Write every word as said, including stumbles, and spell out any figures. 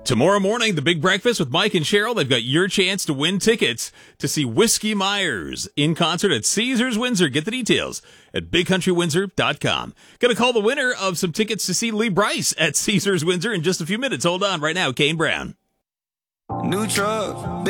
Tomorrow morning, the Big Breakfast with Mike and Cheryl, they've got your chance to win tickets to see Whiskey Myers in concert at Caesars Windsor. Get the details at big country windsor dot com. Going to call the winner of some tickets to see Lee Brice at Caesars Windsor in just a few minutes. Hold on right now, Kane Brown. New truck.